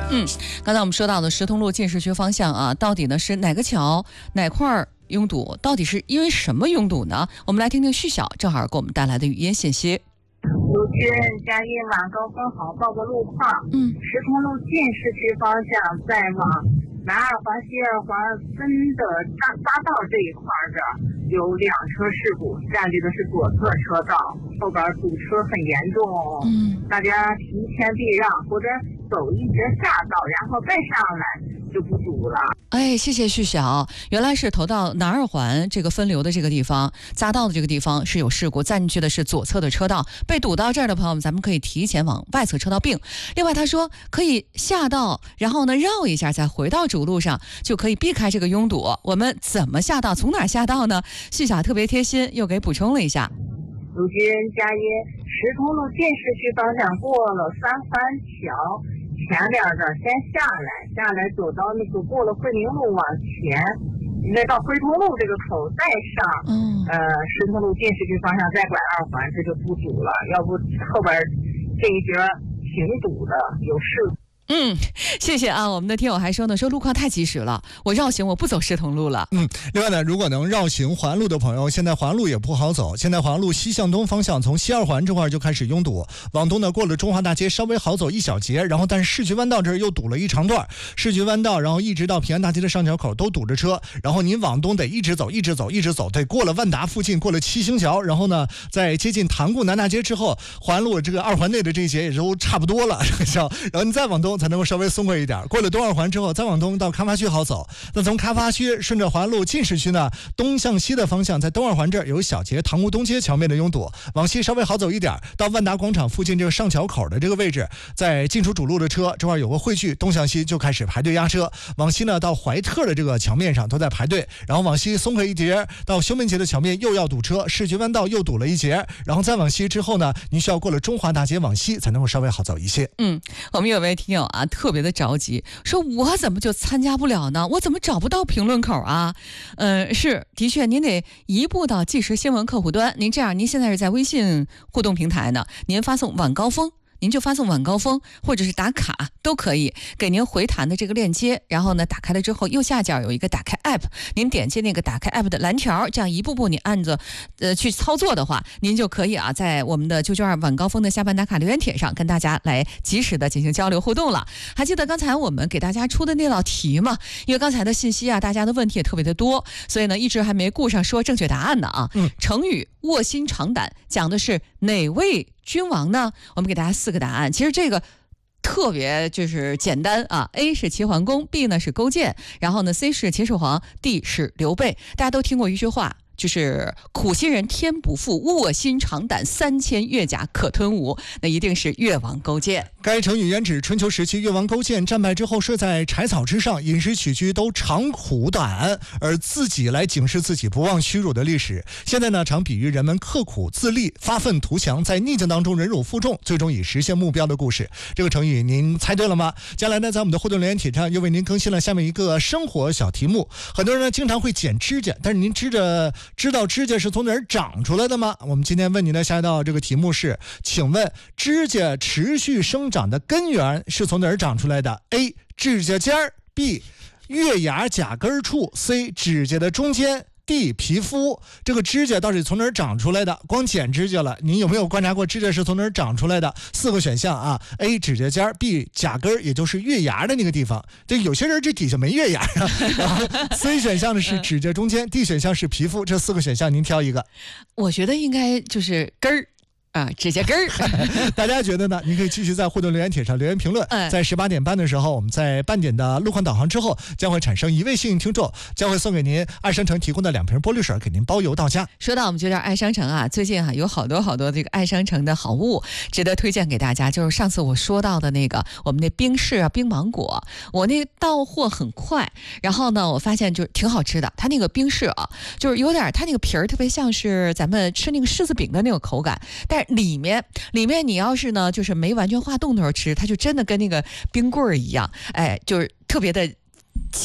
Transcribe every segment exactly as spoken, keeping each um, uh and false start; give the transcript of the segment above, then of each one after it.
嗯，刚才我们说到的石通路进市区方向啊，到底呢是哪个桥哪块拥堵？到底是因为什么拥堵呢？我们来听听旭晓正好给我们带来的语音信息。 卢军，嘉义晚高峰好，报个路况。嗯，石通路进市区方向在往南二环、西二环分的匝匝道这一块儿的有两车事故，占据的是左侧车道，后边堵车很严重。嗯，大家提前避让或者走一节下道，然后再上来就不堵了。 哎，谢谢旭晓，原来是投到南二环这个分流的这个地方，匝道的这个地方是有事故，占据的是左侧的车道，被堵到这儿的朋友们，咱们可以提前往外侧车道并。另外他说可以下道，然后呢绕一下再回到主路上，就可以避开这个拥堵。我们怎么下道？从哪下道呢？旭晓特别贴心，又给补充了一下。 卢军，嘉一，石通路进市区方向过了三环桥。前边的先下来，下来走到那个过了惠民路往前，再到辉通路这个口再上，嗯，呃，石通路进市区方向再拐二环，这就不堵了。要不后边这一节挺堵的，有事故。 嗯，谢谢啊！我们的听友还说呢，说路况太及时了，我绕行我不走石通路了。 嗯，另外呢，如果能绕行环路的朋友，现在环路也不好走。现在环路西向东方向，从西二环这块就开始拥堵，往东呢过了中华大街稍微好走一小节，然后但是市局弯道这儿又堵了一长段，市局弯道然后一直到平安大街的上桥口都堵着车，然后您往东得一直走，一直走，一直走，得过了万达附近，过了七星桥，然后呢在接近塘沽南大街之后，环路这个二环内的这些也都差不多了，然后你再往东才能够稍微松快一点，过了东二环之后再往东到开发区好走。那从开发区顺着环路进市区呢，东向西的方向在东二环这儿有小节塘沽东街桥面的拥堵，往西稍微好走一点，到万达广场附近这个上桥口的这个位置，在进出主路的车这块有个汇聚，东向西就开始排队压车。往西呢到怀特的这个桥面上都在排队，然后往西松快一节，到修门节的桥面又要堵车，市局弯道又堵了一节，然后再往西之后呢，您需要过了中华大街往西才能够稍微好走一些。 嗯，我们有位听友啊特别的着急，说我怎么就参加不了呢？我怎么找不到评论口啊？嗯，是的确，您得移步到即时新闻客户端。您这样，您现在是在微信互动平台呢，您发送晚高峰。您就发送晚高峰或者是打卡都可以，给您回弹的这个链接，然后呢打开了之后右下角有一个打开 app， 您点击那个打开 app 的蓝条，这样一步步你按着呃去操作的话，您就可以啊在我们的九九二晚高峰的下班打卡留言帖上跟大家来及时的进行交流互动了。还记得刚才我们给大家出的那道题吗？因为刚才的信息啊大家的问题也特别的多，所以呢一直还没顾上说正确答案呢啊。嗯，成语卧薪尝胆讲的是哪位君王呢？我们给大家四个答案，其实这个特别就是简单啊。 A 是齐桓公， B 呢是勾践，然后呢 C 是秦始皇， D 是刘备。大家都听过一句话，就是苦心人天不负，卧薪尝胆，三千越甲可吞吴，那一定是越王勾践。 该成语原指春秋时期越王勾践战败之后睡在柴草之上，饮食起居都尝苦胆，而自己来警示自己不忘屈辱的历史。现在呢，常比喻人们刻苦自立、发愤图强，在逆境当中忍辱负重，最终以实现目标的故事。这个成语您猜对了吗？接下来呢，在我们的互动留言帖上又为您更新了下面一个生活小题目。很多人呢经常会剪指甲，但是您指甲知道指甲是从哪儿长出来的吗？我们今天问您的下一道这个题目是，请问指甲持续生长的根源是从哪儿长出来的？ A 指甲尖儿， B 月牙甲根处， C 指甲的中间， D 皮肤。这个指甲到底从哪儿长出来的？光剪指甲了，您有没有观察过指甲是从哪儿长出来的？四个选项啊 A 指甲尖， B 甲根，也就是月牙的那个地方，这有些人这底下没月牙啊。然后 C 选项的是指甲中间， D 选项是皮肤。这四个选项您挑一个。 我觉得应该就是根儿啊，指甲根儿。 大家觉得呢？您可以继续在互动留言帖上留言评论。嗯、在十八点半的时候，我们在半点的路况导航之后，将会产生一位幸运听众，将会送给您爱商城提供的两瓶玻璃水，给您包邮到家。 说到我们就叫爱商城啊，最近啊有好多好多这个爱商城的好物值得推荐给大家。就是上次我说到的那个我们那冰室啊冰芒果，我那到货很快，然后呢我发现就挺好吃的。它那个冰室啊，就是有点它那个皮儿特别像是咱们吃那个柿子饼的那个口感，但里面里面你要是呢就是没完全化冻的时候吃，它就真的跟那个冰棍儿一样，哎，就是特别的奇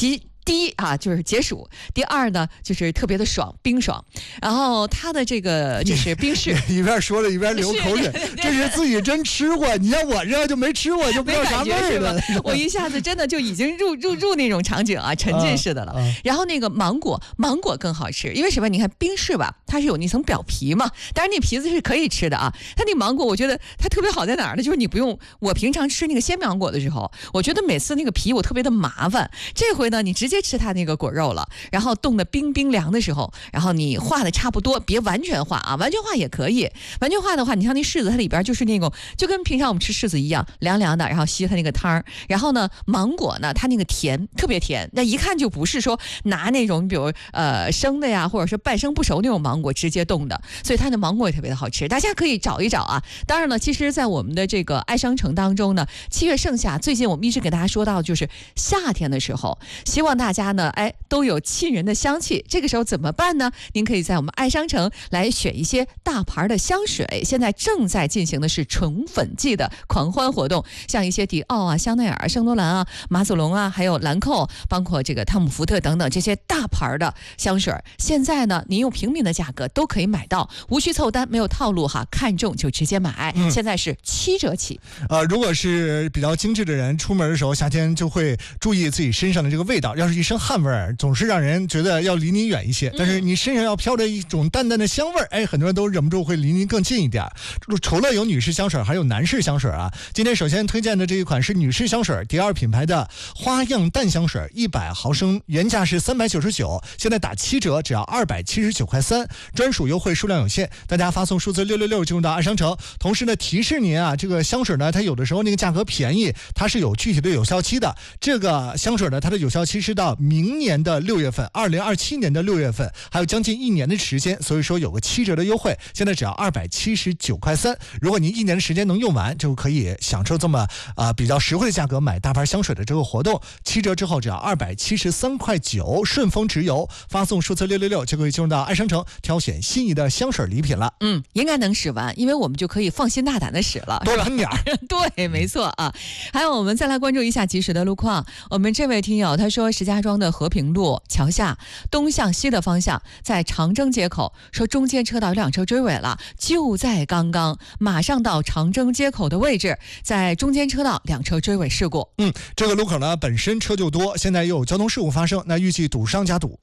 第一啊，就是解暑；第二呢，就是特别的爽，冰爽。然后它的这个就是冰室， 一边说着一边流口水，这是自己真吃过。你像我这就没吃过，就不知道啥味儿了。 我一下子真的就已经入入入那种场景啊，沉浸式的了。啊啊、然后那个芒果，芒果更好吃，因为什么？你看冰室吧，它是有那层表皮嘛，当然那皮子是可以吃的啊。它那芒果，我觉得它特别好在哪儿呢？就是你不用，我平常吃那个鲜芒果的时候，我觉得每次那个皮我特别的麻烦。这回呢，你直接吃它那个果肉了，然后冻得冰冰凉的时候，然后你化的差不多，别完全化啊，完全化也可以。完全化的话，你像那柿子，它里边就是那种，就跟平常我们吃柿子一样，凉凉的，然后吸它那个汤儿。然后呢，芒果呢，它那个甜，特别甜，那一看就不是说拿那种，比如呃生的呀，或者是半生不熟那种芒果直接冻的，所以它的芒果也特别的好吃，大家可以找一找啊。当然了，其实，在我们的这个爱商城当中呢，七月盛夏，最近我们一直给大家说到，就是夏天的时候，希望大家呢，哎，都有沁人的香气。这个时候怎么办呢？您可以在我们爱商城来选一些大牌的香水，现在正在进行的是宠粉季的狂欢活动，像一些迪奥啊、香奈儿、圣罗兰啊、马祖龙啊，还有兰蔻，包括这个汤姆福特等等这些大牌的香水，现在呢，您用平民的价格都可以买到，无需凑单，没有套路哈，看中就直接买，嗯、现在是七折起。 呃，如果是比较精致的人，出门的时候夏天就会注意自己身上的这个味道，要是一身汗味儿，总是让人觉得要离你远一些。但是你身上要飘着一种淡淡的香味儿，哎，很多人都忍不住会离您更近一点。除了有女士香水，还有男士香水啊。今天首先推荐的这一款是女士香水，迪奥品牌的花样淡香水，一百毫升，原价是三百九十九，现在打七折，只要二百七十九块三，专属优惠，数量有限，大家发送数字六六六进入到爱商城。同时呢，提示您啊，这个香水呢，它有的时候那个价格便宜，它是有具体的有效期的。这个香水呢，它的有效期是到明年的六月份，二零二七年的六月份，还有将近一年的时间，所以说有个七折的优惠，现在只要二百七十九块三。如果您一年的时间能用完，就可以享受这么啊、呃、比较实惠的价格买大牌香水的这个活动。七折之后只要二百七十三块九，顺丰直邮，发送数字六六六就可以进入到爱商城挑选心仪的香水礼品了。 嗯，应该能使完，因为我们就可以放心大胆的使了， 多喷点儿。 对，没错啊。还有，我们再来关注一下及时的路况。我们这位听友他说，石家庄的和平路桥下东向西的方向，在长征街口，说中间车道有辆车追尾了，就在刚刚，马上到长征街口的位置，在中间车道两车追尾事故。 嗯，这个路口呢本身车就多，现在又有交通事故发生，那预计堵上加堵。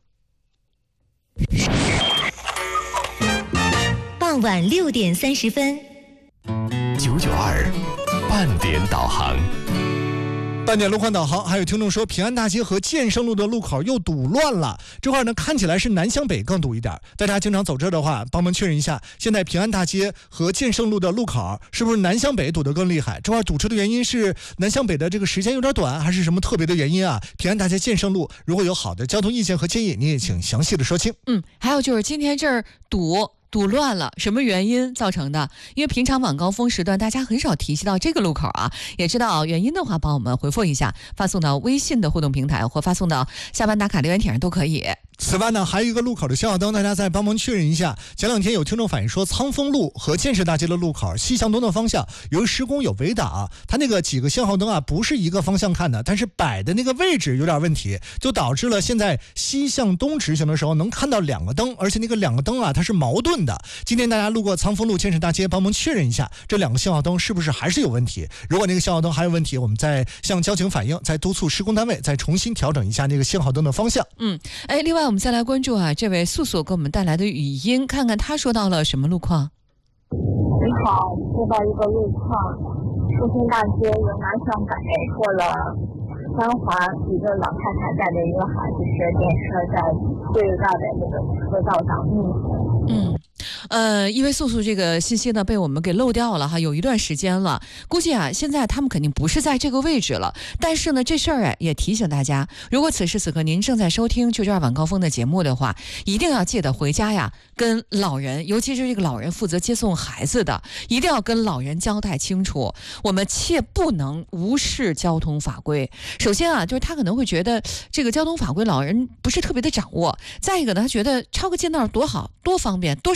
傍晚六点三十分， 九九二半点导航。 半点路况导航，还有听众说平安大街和建胜路的路口又堵乱了，这块呢看起来是南向北更堵一点，大家经常走这的话帮忙确认一下，现在平安大街和建胜路的路口是不是南向北堵得更厉害？这块堵车的原因是南向北的这个时间有点短，还是什么特别的原因啊？平安大街建胜路如果有好的交通意见和建议，你也请详细的说清。 嗯，还有就是今天这儿堵堵乱了，什么原因造成的？因为平常晚高峰时段大家很少提及到这个路口啊，也知道原因的话帮我们回复一下，发送到微信的互动平台或发送到下班打卡留言帖上都可以。 此外呢，还有一个路口的信号灯，大家再帮忙确认一下。前两天有听众反映说，仓丰路和建设大街的路口西向东的方向由于施工有围挡，它那个几个信号灯啊不是一个方向看的，但是摆的那个位置有点问题，就导致了现在西向东直行的时候能看到两个灯，而且那个两个灯啊它是矛盾的。今天大家路过仓丰路建设大街，帮忙确认一下这两个信号灯是不是还是有问题。如果那个信号灯还有问题，我们再向交警反映，再督促施工单位再重新调整一下那个信号灯的方向。 嗯，哎，另外我们再来关注啊，这位素素给我们带来的语音，看看他说到了什么路况。 你好，接到一个路况，复兴大街由南向北过了三环，一个老太太带着一个孩子学电车在最大的这个车道上逆行。 嗯。呃，因为素素这个信息呢被我们给漏掉了哈，有一段时间了，估计啊现在他们肯定不是在这个位置了。但是呢，这事儿哎也提醒大家，如果此时此刻您正在收听九九二晚高峰的节目的话，一定要记得回家呀，跟老人，尤其是这个老人负责接送孩子的，一定要跟老人交代清楚，我们切不能无视交通法规。首先啊，就是他可能会觉得这个交通法规老人不是特别的掌握，再一个呢，他觉得抄个近道多好多方便多省时间。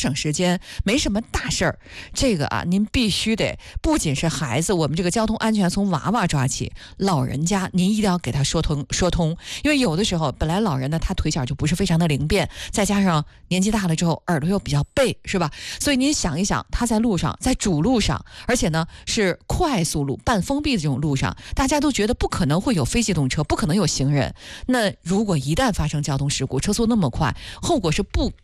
天，没什么大事儿。这个啊，您必须得不仅是孩子，我们这个交通安全从娃娃抓起，老人家您一定要给他说通说通，因为有的时候本来老人呢他腿脚就不是非常的灵便，再加上年纪大了之后耳朵又比较背，是吧？所以您想一想，他在路上，在主路上，而且呢是快速路、半封闭的这种路上，大家都觉得不可能会有非机动车，不可能有行人。那如果一旦发生交通事故，车速那么快，后果是不